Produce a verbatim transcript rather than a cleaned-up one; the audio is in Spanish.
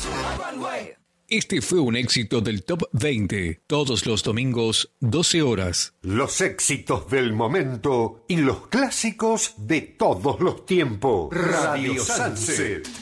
Este fue un éxito del Top veinte. Todos los domingos, doce horas. Los éxitos del momento y los clásicos de todos los tiempos. Radio Sunset.